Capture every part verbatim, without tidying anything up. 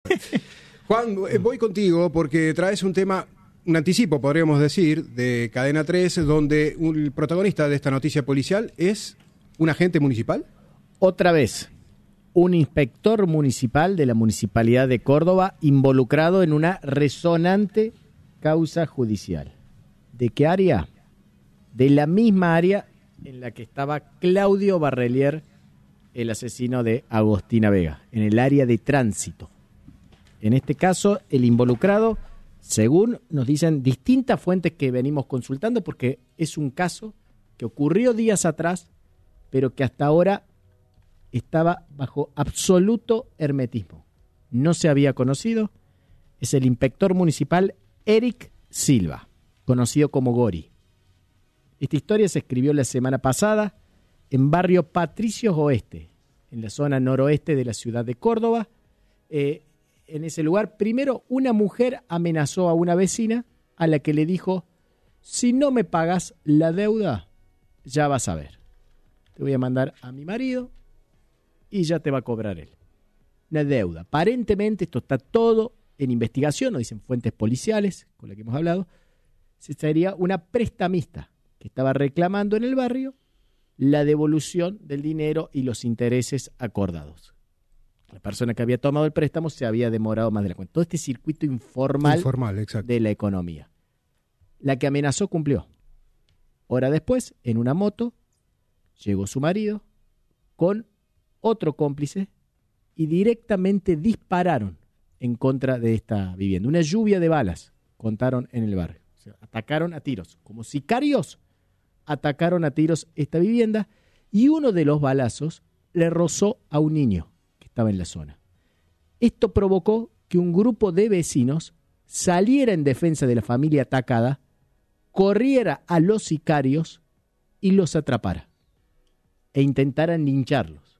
Juan, voy contigo porque traes un tema, un anticipo, podríamos decir, de Cadena tres, donde el protagonista de esta noticia policial es un agente municipal. Otra vez, un inspector municipal de la Municipalidad de Córdoba involucrado en una resonante causa judicial. ¿De qué área? De la misma área en la que estaba Claudio Barrelier, el asesino de Agostina Vega, en el área de tránsito. En este caso, el involucrado, según nos dicen distintas fuentes que venimos consultando, porque es un caso que ocurrió días atrás, pero que hasta ahora estaba bajo absoluto hermetismo. No se había conocido. Es el inspector municipal Eric Silva, conocido como Gori. Esta historia se escribió la semana pasada en barrio Patricios Oeste, en la zona noroeste de la ciudad de Córdoba. Eh, en ese lugar, primero, una mujer amenazó a una vecina a la que le dijo: si no me pagas la deuda, ya vas a ver. Te voy a mandar a mi marido y ya te va a cobrar él. Una deuda. Aparentemente, esto está todo en investigación, nos dicen fuentes policiales con las que hemos hablado, sería una prestamista que estaba reclamando en el barrio la devolución del dinero y los intereses acordados. La persona que había tomado el préstamo se había demorado más de la cuenta. Todo este circuito informal, informal exacto. de la economía. La que amenazó cumplió. Hora después, en una moto, llegó su marido con otro cómplice y directamente dispararon en contra de esta vivienda. Una lluvia de balas, contaron en el barrio. O sea, atacaron a tiros. Como sicarios, atacaron a tiros esta vivienda y uno de los balazos le rozó a un niño que estaba en la zona. Esto provocó que un grupo de vecinos saliera en defensa de la familia atacada, corriera a los sicarios y los atrapara e intentaran lincharlos.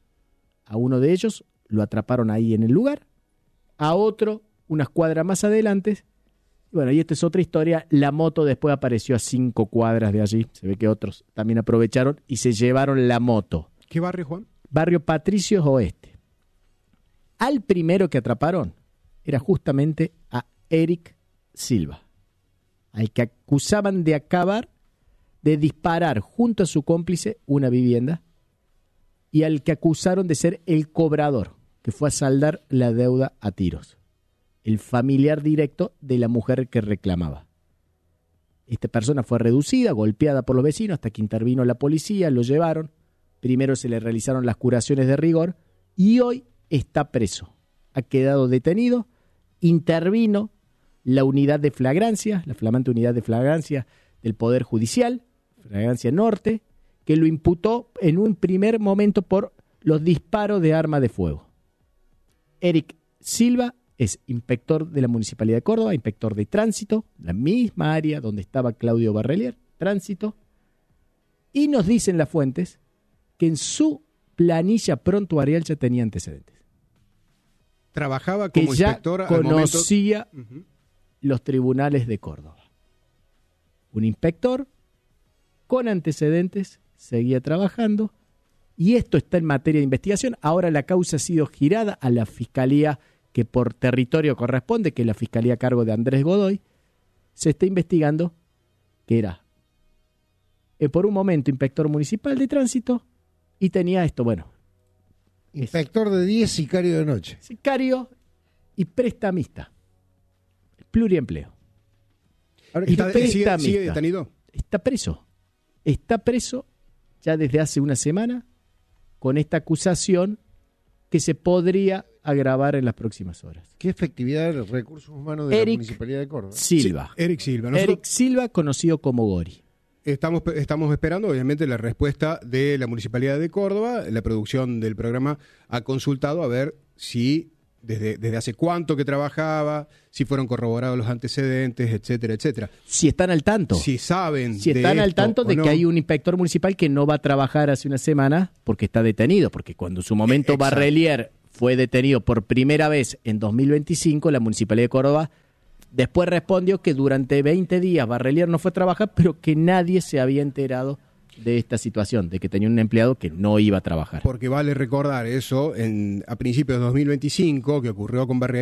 A uno de ellos lo atraparon ahí en el lugar, a otro unas cuadras más adelante. Y bueno, y esta es otra historia. La moto después apareció a cinco cuadras de allí. Se ve que otros también aprovecharon y se llevaron la moto. ¿Qué barrio, Juan? Barrio Patricios Oeste. Al primero que atraparon era justamente a Eric Silva, al que acusaban de acabar de disparar junto a su cómplice una vivienda y al que acusaron de ser el cobrador, que fue a saldar la deuda a tiros, el familiar directo de la mujer que reclamaba. Esta persona fue reducida, golpeada por los vecinos, hasta que intervino la policía, lo llevaron. Primero se le realizaron las curaciones de rigor y hoy está preso. Ha quedado detenido, intervino la unidad de flagrancia, la flamante unidad de flagrancia del Poder Judicial, Flagrancia Norte, que lo imputó en un primer momento por los disparos de arma de fuego. Eric Silva es inspector de la Municipalidad de Córdoba, inspector de tránsito, la misma área donde estaba Claudio Barrelier, tránsito, y nos dicen las fuentes que en su planilla prontuarial ya tenía antecedentes. Trabajaba como que ya inspector al conocía momento... uh-huh. los tribunales de Córdoba. Un inspector con antecedentes, seguía trabajando, y esto está en materia de investigación. Ahora la causa ha sido girada a la fiscalía que por territorio corresponde, que es la fiscalía a cargo de Andrés Godoy. Se está investigando que era eh, por un momento inspector municipal de tránsito y tenía esto, bueno. Inspector de diez, sicario de noche. Sicario y prestamista. Pluriempleo. Ahora, Y ¿está, prestamista. sigue, ¿Sigue detenido? Está preso. Está preso ya desde hace una semana con esta acusación que se podría agravar en las próximas horas. ¿Qué efectividad de los recursos humanos de Eric la Municipalidad de Córdoba? Silva. Sí, Eric Silva. Nosotros Eric Silva, conocido como Gori. Estamos, estamos esperando, obviamente, la respuesta de la Municipalidad de Córdoba. La producción del programa ha consultado a ver si desde, desde hace cuánto que trabajaba, si fueron corroborados los antecedentes, etcétera, etcétera. Si están al tanto. Si saben Si de están al esto tanto de o no. que hay un inspector municipal que no va a trabajar hace una semana porque está detenido, porque cuando en su momento Exacto. Barrelier fue detenido por primera vez en dos mil veinticinco, la Municipalidad de Córdoba después respondió que durante veinte días Barrelier no fue a trabajar, pero que nadie se había enterado de esta situación, de que tenía un empleado que no iba a trabajar. Porque vale recordar eso, en, a principios de dos mil veinticinco, que ocurrió con Barrelier,